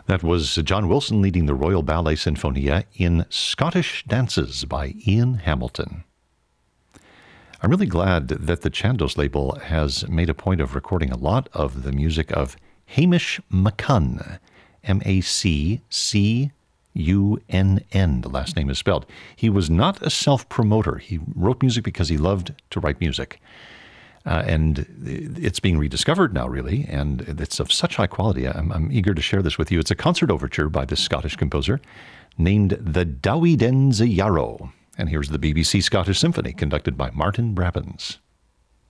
That was John Wilson leading the Royal Ballet Sinfonia in Scottish Dances by Ian Hamilton. I'm really glad that the Chandos label has made a point of recording a lot of the music of Hamish McCunn, M-A-C-C-U-N-N, the last name is spelled. He was not a self-promoter. He wrote music because he loved to write music. And it's being rediscovered now, really, and it's of such high quality. I'm eager to share this with you. It's a concert overture by this Scottish composer named the Dowie Den Yarrow. And here's the BBC Scottish Symphony, conducted by Martin Brabbins.